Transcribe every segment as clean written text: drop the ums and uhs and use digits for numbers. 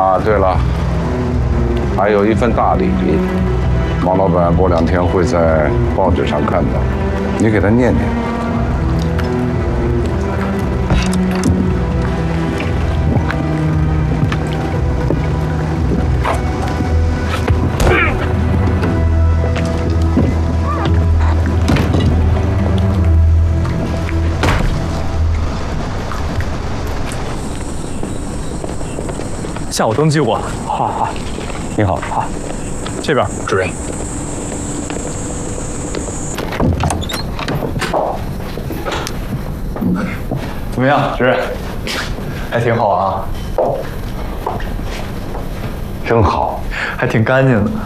啊，对了，还有一份大礼，王老板过2天会在报纸上看到，你给他念念。 下午登记过。 好，你好，好， 这边，主任。怎么样，主任？还挺好啊。 真好， 还挺干净的。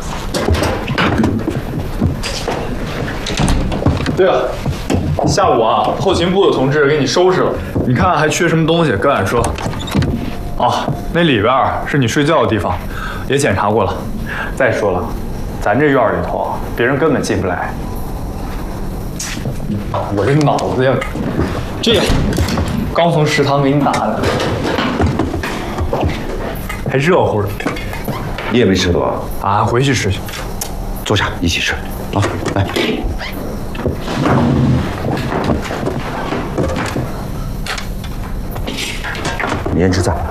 对了，下午啊，后勤部的同志给你收拾了，你看还缺什么东西，跟俺说。哦，那里边是你睡觉的地方，也检查过了。再说了，咱这院里头啊，别人根本进不来。我这脑子呀，这样，刚从食堂给你打的，还热乎的。 你也没吃的吧？ 啊，回去吃去。 坐下一起吃啊！来，颜值在，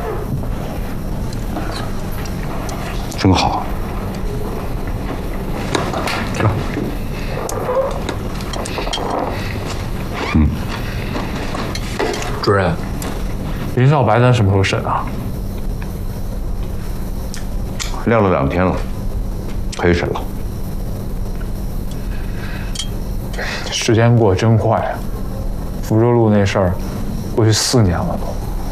真好。吃吧。 主任，林少白咱什么时候审啊？ 晾了2天了，可以审了。 时间过得真快啊！福州路那事儿，过去4年了都。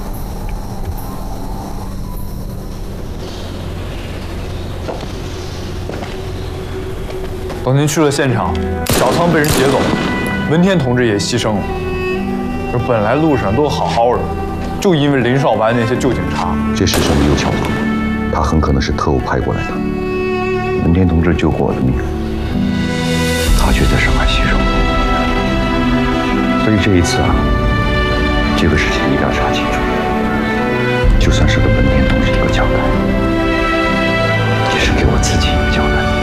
等您去了现场，小仓被人劫走了，文天同志也牺牲了。这本来路上都好好的，就因为林少白那些旧警察。 这世上没有巧合，他很可能是特务派过来的。文天同志救过我的命，他却在上海牺牲了。所以这一次啊，这个事情一定要查清楚，就算是给文天同志一个交代，也是给我自己一个交代。